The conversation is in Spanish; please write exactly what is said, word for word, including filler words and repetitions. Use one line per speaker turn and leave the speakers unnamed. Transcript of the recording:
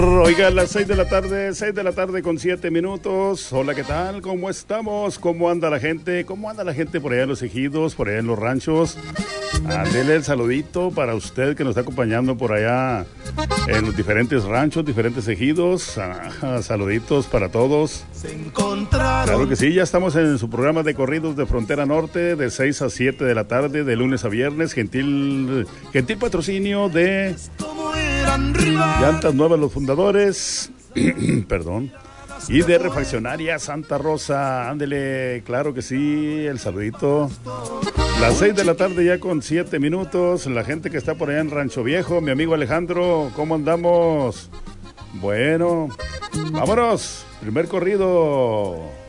Oiga, a las seis de la tarde, seis de la tarde con siete minutos. Hola, ¿qué tal? ¿Cómo estamos? ¿Cómo anda la gente? ¿Cómo anda la gente por allá en los ejidos, por allá en los ranchos? Ándele el saludito para usted que nos está acompañando por allá en los diferentes ranchos, diferentes ejidos. Ah, saluditos para todos.
Se encontraron.
Claro que sí, ya estamos en su programa de corridos de Frontera Norte de seis a siete de la tarde, de lunes a viernes. Gentil, gentil patrocinio de Llantas Nuevas Los Fundadores. Perdón. Y de Refaccionaria Santa Rosa. Ándele, claro que sí, el saludito. Las seis de la tarde ya con siete minutos. La gente que está por allá en Rancho Viejo, mi amigo Alejandro, ¿cómo andamos? Bueno, vámonos. Primer corrido.